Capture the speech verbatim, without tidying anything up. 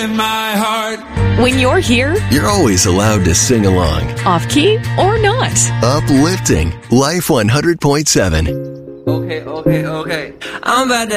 in my heart. When you're here, you're always allowed to sing along. off key or not. Uplifting. Life one hundred point seven. Okay, okay, okay. I'm about to